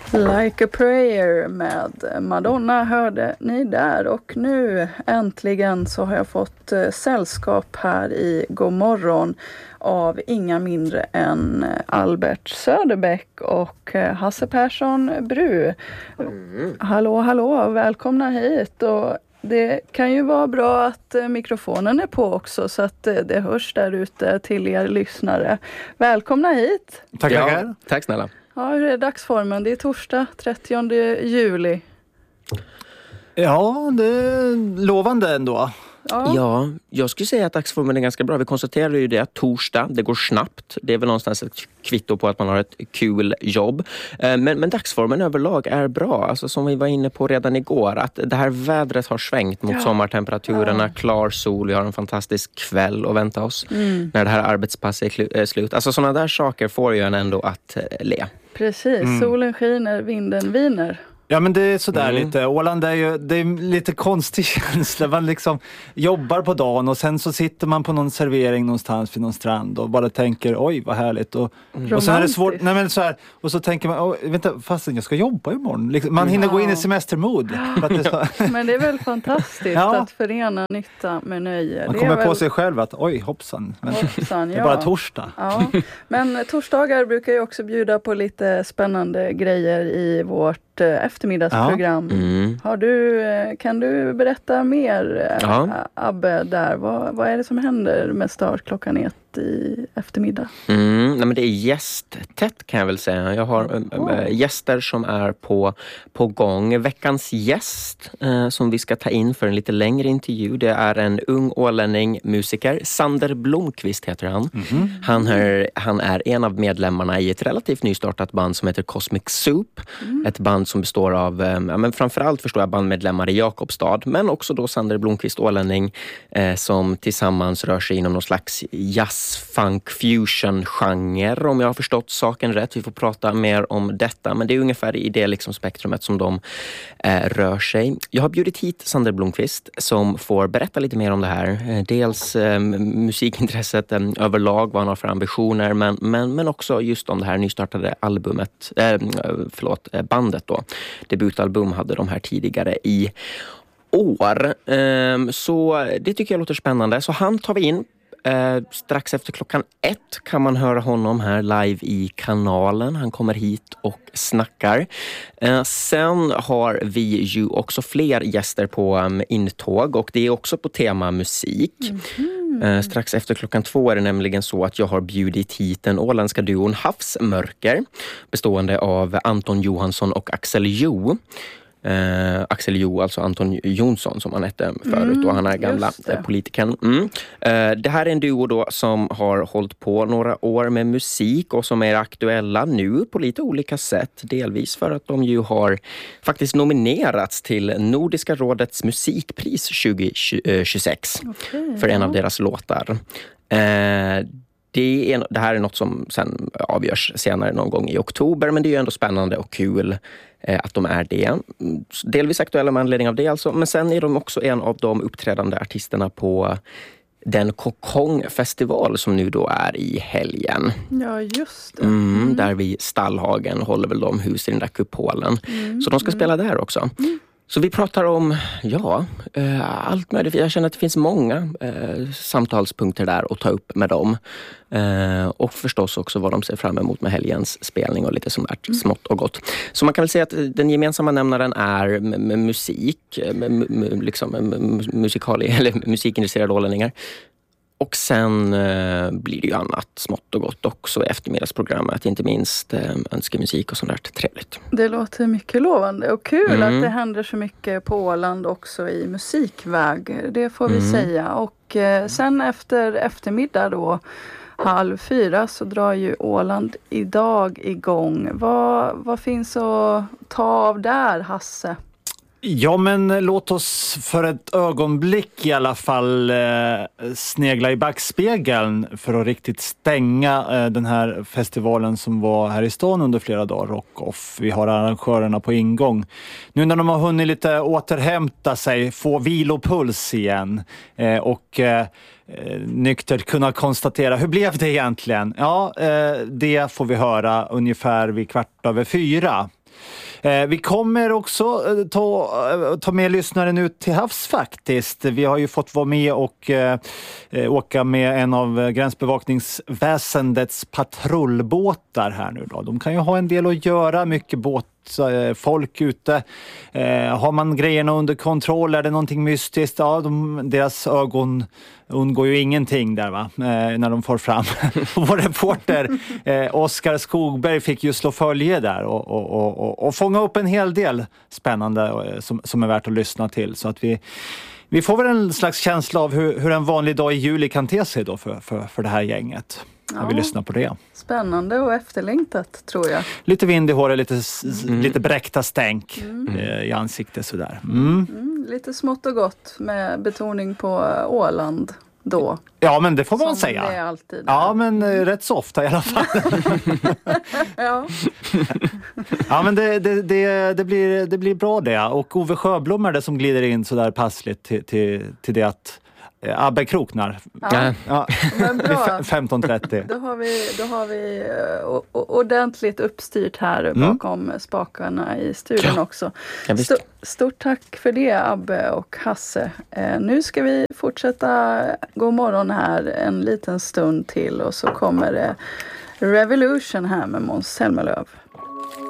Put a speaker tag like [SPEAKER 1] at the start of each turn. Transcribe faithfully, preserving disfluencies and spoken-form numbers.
[SPEAKER 1] Like a prayer med Madonna hörde ni där, och nu äntligen så har jag fått eh, sällskap här i Godmorgon av inga mindre än Albert Söderbäck och eh, Hasse Persson Bru. Mm. Hallå, hallå, välkomna hit. Och det kan ju vara bra att eh, mikrofonen är på också så att eh, det hörs där ute till er lyssnare. Välkomna hit.
[SPEAKER 2] Tack,
[SPEAKER 3] ja, tack snälla.
[SPEAKER 1] Ja, hur är dagsformen? Det är torsdag trettionde juli.
[SPEAKER 2] Ja, det är lovande ändå.
[SPEAKER 3] Ja. ja, jag skulle säga att dagsformen är ganska bra. Vi konstaterade ju det att torsdag, det går snabbt. Det är väl någonstans ett kvitto på att man har ett kul jobb. Men, men dagsformen överlag är bra. Alltså som vi var inne på redan igår, att det här vädret har svängt mot ja. sommartemperaturerna. Ja. Klar sol, vi har en fantastisk kväll att vänta oss mm. när det här arbetspasset är slut. Alltså sådana där saker får ju en ändå att le.
[SPEAKER 1] Precis, mm. solen skiner, vinden viner.
[SPEAKER 2] Ja, men det är sådär mm. lite. Åland är ju, det är lite konstig känsla. Man liksom jobbar på dagen och sen så sitter man på någon servering någonstans vid någon strand och bara tänker, oj vad härligt. Och, mm. och sen är det svårt, nej men så här, och så tänker man, vänta, fast jag ska jobba imorgon. Liksom, man hinner ja. gå in i semestermod. För att det så...
[SPEAKER 1] Men det är väl fantastiskt ja. att förena nytta med nöje.
[SPEAKER 2] Man
[SPEAKER 1] det
[SPEAKER 2] kommer
[SPEAKER 1] väl...
[SPEAKER 2] på sig själv att, oj hoppsan. Men
[SPEAKER 1] hoppsan
[SPEAKER 2] det är
[SPEAKER 1] ja.
[SPEAKER 2] bara torsdag.
[SPEAKER 1] Ja. Men torsdagar brukar ju också bjuda på lite spännande grejer i vårt eftermiddagsprogram. Ja. Mm. Har du, kan du berätta mer, ja. Abbe, där? Vad, vad är det som händer med start klockan ett i eftermiddag?
[SPEAKER 3] Mm, nej men det är gästtätt kan jag väl säga. Jag har oh. äh, gäster som är på, på gång. Veckans gäst äh, som vi ska ta in för en lite längre intervju, det är en ung ålänning musiker. Sander Blomqvist heter han. Mm-hmm. Han, är, han är en av medlemmarna i ett relativt nystartat band som heter Cosmic Soup. Mm. Ett band som består av, äh, men framförallt förstår jag bandmedlemmar i Jakobstad, men också då Sander Blomqvist ålänning äh, som tillsammans rör sig inom någon slags jazz funk fusion genre, om jag har förstått saken rätt. Vi får prata mer om detta, men det är ungefär i det liksom spektrumet som de eh, rör sig. Jag har bjudit hit Sander Blomqvist som får berätta lite mer om det här. Eh, dels eh, musikintresset eh, överlag, vad han har för ambitioner, men, men, men också just om det här nystartade albumet, eh, förlåt, eh, bandet då. Debutalbum hade de här tidigare i år. Eh, så det tycker jag låter spännande. Så han tar vi in. Eh, strax efter klockan ett kan man höra honom här live i kanalen. Han kommer hit och snackar. Eh, sen har vi ju också fler gäster på um, intåg och det är också på tema musik. Mm-hmm. Eh, strax efter klockan två är det nämligen så att jag har bjudit hit den åländska duon Havsmörker bestående av Anton Johansson och Axel Jo. Uh, Axel Jo, alltså Anton Jonsson som han hette förut mm, och han är gamla politikern. Mm. Uh, det här är en duo då som har hållit på några år med musik och som är aktuella nu på lite olika sätt. Delvis för att de ju har faktiskt nominerats till Nordiska rådets musikpris tjugo tjugosex okay, för en ja. av deras låtar. Uh, Det, är, det här är något som sen avgörs senare någon gång i oktober, men det är ju ändå spännande och kul eh, att de är det. Delvis aktuella med anledning av det alltså, men sen är de också en av de uppträdande artisterna på den Kokong-festival som nu då är i helgen.
[SPEAKER 1] Ja, just det.
[SPEAKER 3] Mm, mm. Där vid Stallhagen håller väl de hus i den där kupolen. Mm, så de ska mm. spela där också. Mm. Så vi pratar om, ja, eh, allt möjligt. Jag känner att det finns många eh, samtalspunkter där att ta upp med dem. Eh, och förstås också vad de ser fram emot med helgens spelning och lite sånt där mm. smått och gott. Så man kan väl säga att den gemensamma nämnaren är med, med musik, med, med, liksom, med musikal, eller musikintresserade ålänningar. Och sen eh, blir det ju annat smått och gott också i eftermiddagsprogrammet. Inte minst eh, önskemusik och sånt där trevligt.
[SPEAKER 1] Det låter mycket lovande och kul mm. att det händer så mycket på Åland också i musikväg. Det får vi mm. säga. Och eh, sen efter eftermiddag då, halv fyra, så drar ju Åland idag igång. Vad, vad finns att ta av där, Hasse?
[SPEAKER 2] Ja, men låt oss för ett ögonblick i alla fall eh, snegla i backspegeln för att riktigt stänga eh, den här festivalen som var här i stan under flera dagar, Rock Off. Vi har arrangörerna på ingång. Nu när de har hunnit lite återhämta sig, få vilopuls igen eh, och eh, nyktert kunna konstatera, hur blev det egentligen? Ja, eh, det får vi höra ungefär vid kvart över fyra. Eh, vi kommer också eh, ta, eh, ta med lyssnaren ut till havs faktiskt. Vi har ju fått vara med och eh, åka med en av gränsbevakningsväsendets patrullbåtar här nu då. De kan ju ha en del att göra, mycket båt. Folk ute. Eh, har man grejerna under kontroll? Är det någonting mystiskt? Ja, de, deras ögon undgår ju ingenting där va? Eh, när de får fram. Vår reporter eh, Oskar Skogberg fick ju slå följe där och, och, och, och, och fånga upp en hel del spännande eh, som, som är värt att lyssna till. Så att vi Vi får väl en slags känsla av hur, hur en vanlig dag i juli kan te sig då för, för, för det här gänget. Ja. När vi lyssnar på det.
[SPEAKER 1] Spännande och efterlängtat tror jag.
[SPEAKER 2] Lite vind i håret, lite, mm. lite bräckta stänk mm. i ansiktet sådär. Mm.
[SPEAKER 1] Mm, lite smått och gott med betoning på Åland då.
[SPEAKER 2] Ja, men det får man
[SPEAKER 1] Som
[SPEAKER 2] säga.
[SPEAKER 1] Det är alltid.
[SPEAKER 2] Ja, men mm. rätt så ofta i alla fall.
[SPEAKER 1] ja.
[SPEAKER 2] ja, men det, det, det, det, blir, det blir bra det. Och Ove Sjöblom är det som glider in så där passligt till, till, till det att Abbe kroknar.
[SPEAKER 1] Ja.
[SPEAKER 2] Ja.
[SPEAKER 1] Men bra.
[SPEAKER 2] femton trettio.
[SPEAKER 1] Då har vi, då har vi uh, ordentligt uppstyrt här mm. bakom spakarna i studion ja. också.
[SPEAKER 3] Ja,
[SPEAKER 1] St- stort tack för det Abbe och Hasse. Uh, nu ska vi fortsätta God morgon här en liten stund till och så kommer det Revolution här med Måns Zelmerlöw.